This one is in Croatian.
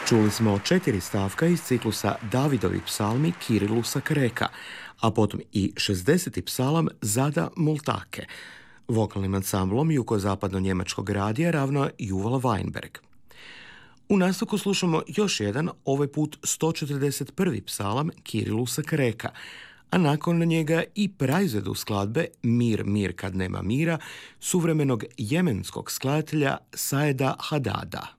Čuli smo 4 stavka iz ciklusa Davidovi psalmi Kirilusa Kreka, a potom i 60. psalam Zada Multake. Vokalnim ansamblom jugozapadno-njemačkog radija ravno Juval Weinberg. U nastavku slušamo još jedan, ovaj put 141. psalam Kirilusa Kreka, a nakon njega i praizvedu skladbe Mir, mir kad nema mira, suvremenog jemenskog skladatelja Saeda Hadada.